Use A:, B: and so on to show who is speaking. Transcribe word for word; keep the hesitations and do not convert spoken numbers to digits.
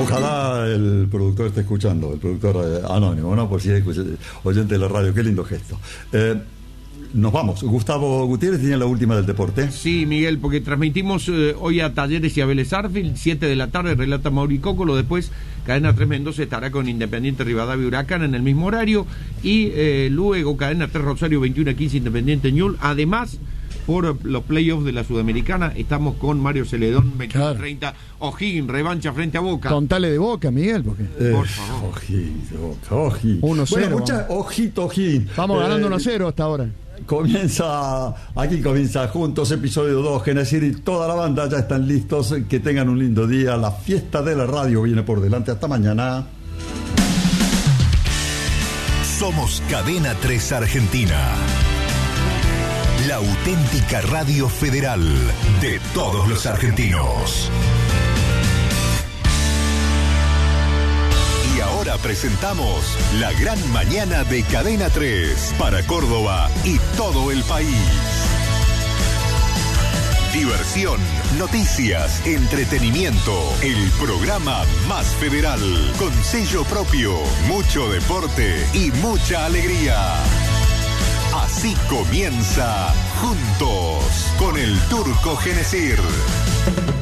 A: Ojalá el productor esté escuchando, el productor eh, anónimo, ¿no? Por si es oyente de la radio, qué lindo gesto. Eh, Nos vamos. Gustavo Gutiérrez tiene la última del deporte.
B: Sí, Miguel, porque transmitimos eh, hoy a Talleres y a Vélez Sarsfield, siete de la tarde, relata Mauri Cócolo. Después, Cadena tres Mendoza estará con Independiente Rivadavia Huracán en el mismo horario. Y eh, luego, Cadena tres Rosario, veintiuno a quince, Independiente Ñul. Además, por los playoffs de la Sudamericana, estamos con Mario Celedón, veintiuno a treinta. Claro. O'Higgins, revancha frente a Boca.
C: Contale de Boca, Miguel, porque...
A: Eh,
B: por favor.
A: O'Higgins, Boca, O'Higgins.
C: uno cero.
A: Bueno, mucha, ojito, O'Higgins.
C: Estamos ganando
A: eh,
C: uno cero hasta ahora.
A: Comienza, aquí comienza Juntos, episodio dos, Genesir y toda la banda ya están listos. Que tengan un lindo día. La fiesta de la radio viene por delante. Hasta mañana.
D: Somos Cadena tres Argentina, la auténtica radio federal de todos los argentinos. Y ahora presentamos la gran mañana de Cadena tres para Córdoba y todo el país. Diversión, noticias, entretenimiento, el programa más federal, con sello propio, mucho deporte y mucha alegría. Así comienza Juntos con el Turco Genesir.